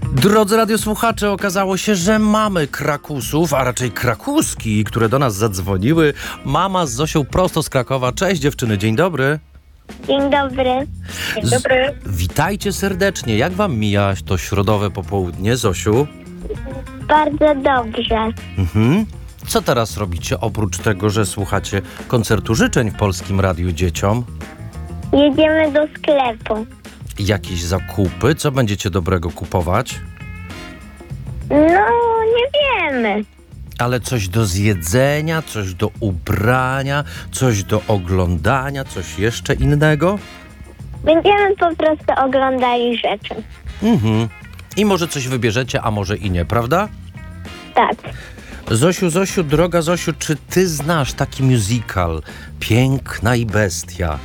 Drodzy radiosłuchacze, okazało się, że mamy Krakusów, a raczej Krakuski, które do nas zadzwoniły. Mama z Zosią prosto z Krakowa. Cześć dziewczyny, dzień dobry. Dzień dobry. Dzień dobry. Witajcie serdecznie. Jak wam mija to środowe popołudnie, Zosiu? Bardzo dobrze. Co teraz robicie, oprócz tego, że słuchacie koncertu życzeń w Polskim Radiu Dzieciom? Jedziemy do sklepu. Jakieś zakupy? Co będziecie dobrego kupować? No, nie wiemy. Ale coś do zjedzenia, coś do ubrania, coś do oglądania, coś jeszcze innego? Będziemy po prostu oglądali rzeczy. I może coś wybierzecie, a może i nie, prawda? Tak. Zosiu, droga Zosiu, czy ty znasz taki musical Piękna i Bestia?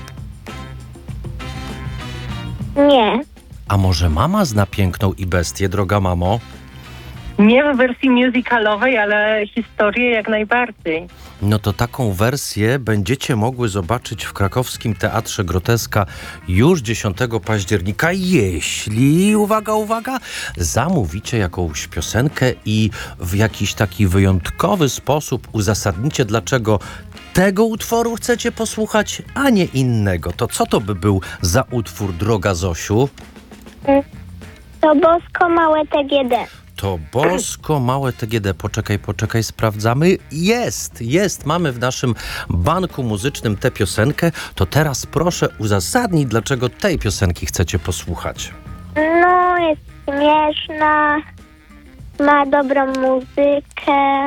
Nie. A może mama zna Piękną i Bestię, droga mamo? Nie w wersji musicalowej, ale historię jak najbardziej. No to taką wersję będziecie mogły zobaczyć w krakowskim Teatrze Groteska już 10 października, jeśli, uwaga, zamówicie jakąś piosenkę i w jakiś taki wyjątkowy sposób uzasadnicie, dlaczego tego utworu chcecie posłuchać, a nie innego. To co to by był za utwór, droga Zosiu? To Bosko Małe TGD. To Bosko Małe TGD. Poczekaj, sprawdzamy. Jest. Mamy w naszym banku muzycznym tę piosenkę. To teraz proszę uzasadnić, dlaczego tej piosenki chcecie posłuchać. No, jest śmieszna. Ma dobrą muzykę.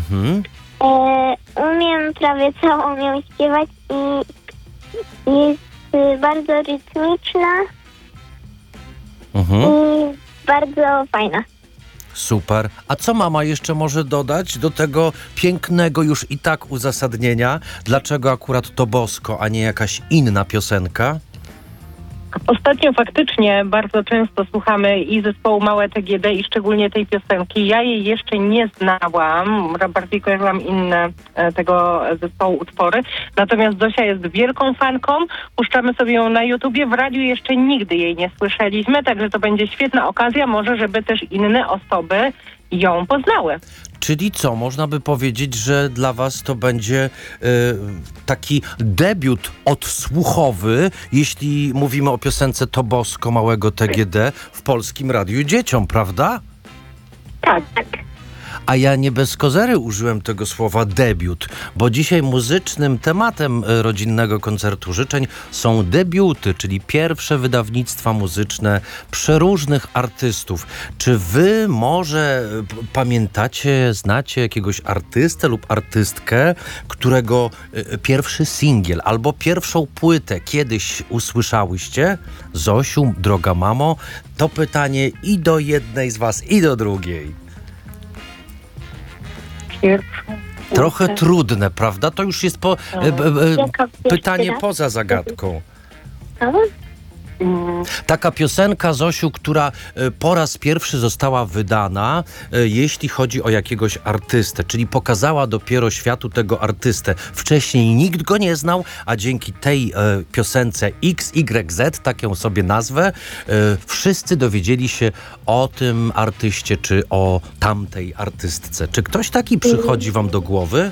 Umiem prawie całą nią śpiewać i jest bardzo rytmiczna i bardzo fajna. Super. A co mama jeszcze może dodać do tego pięknego już i tak uzasadnienia? Dlaczego akurat to Bosko, a nie jakaś inna piosenka? Ostatnio faktycznie bardzo często słuchamy i zespołu Małe TGD i szczególnie tej piosenki. Ja jej jeszcze nie znałam, bardziej kojarzyłam inne tego zespołu utwory. Natomiast Zosia jest wielką fanką, puszczamy sobie ją na YouTubie, w radiu jeszcze nigdy jej nie słyszeliśmy, także to będzie świetna okazja, może żeby też inne osoby ją poznały. Czyli co, można by powiedzieć, że dla was to będzie taki debiut odsłuchowy, jeśli mówimy o piosence To Bosko Małego TGD w Polskim Radiu Dzieciom, prawda? Tak. A ja nie bez kozery użyłem tego słowa debiut, bo dzisiaj muzycznym tematem rodzinnego koncertu życzeń są debiuty, czyli pierwsze wydawnictwa muzyczne przeróżnych artystów. Czy wy może pamiętacie, znacie jakiegoś artystę lub artystkę, którego pierwszy singiel albo pierwszą płytę kiedyś usłyszałyście? Zosiu, droga mamo, to pytanie i do jednej z was, i do drugiej. Trochę trudne, prawda? To już jest pytanie poza zagadką. Taka piosenka, Zosiu, która po raz pierwszy została wydana, jeśli chodzi o jakiegoś artystę, czyli pokazała dopiero światu tego artystę. Wcześniej nikt go nie znał, a dzięki tej piosence XYZ, tak ją sobie nazwę, wszyscy dowiedzieli się o tym artyście, czy o tamtej artystce. Czy ktoś taki przychodzi wam do głowy?